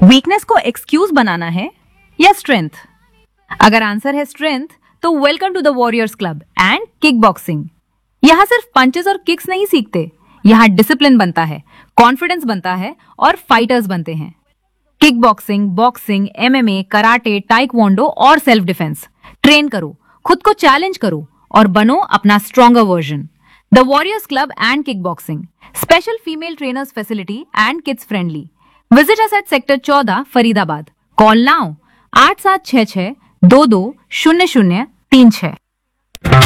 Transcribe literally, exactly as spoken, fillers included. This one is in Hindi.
वीकनेस को एक्सक्यूज बनाना है या स्ट्रेंथ? अगर आंसर है स्ट्रेंथ, तो welcome to the warriors club and kick boxing. यहाँ सिर्फ पंचेस और किक्स नहीं सीखते, यहाँ डिसिप्लिन बनता है, कॉन्फिडेंस बनता है और फाइटर्स बनते हैं। Kick boxing, boxing, MMA, karate, taekwondo और सेल्फ डिफेंस। ट्रेन करो, खुद को चैलेंज करो और बनो अपना stronger version. The warriors club and kick boxing, special female trainers facility and kids friendly. Visit us at sector चौदह, फरीदाबाद। कॉल नाउ आठ सात छह छह दो दो शून्य शून्य तीन छह।